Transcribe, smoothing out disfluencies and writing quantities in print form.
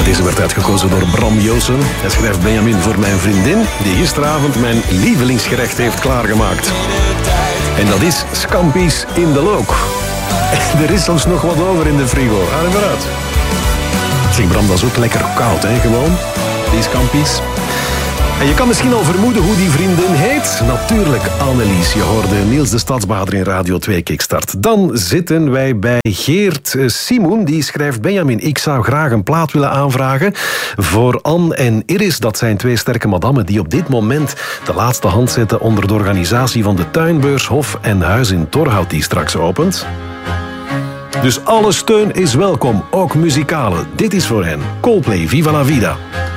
Deze werd uitgekozen door Bram Joosen. Hij schrijft Benjamin voor mijn vriendin, die gisteravond mijn lievelingsgerecht heeft klaargemaakt. En dat is scampi's in de look. Er is soms nog wat over in de frigo. Haal hem eruit. Zeg Bram, dat is ook lekker koud, hè, gewoon. Die scampi's. En je kan misschien al vermoeden hoe die vriendin heet. Natuurlijk Annelies. Je hoorde Niels de Stadsbader in Radio 2 Kickstart. Dan zitten wij bij Geert Simoen. Die schrijft: Benjamin, ik zou graag een plaat willen aanvragen voor Anne en Iris. Dat zijn 2 sterke madammen die op dit moment de laatste hand zetten onder de organisatie van de tuinbeurs Hof en Huis in Torhout die straks opent. Dus alle steun is welkom, ook muzikale. Dit is voor hen Coldplay, Viva la Vida.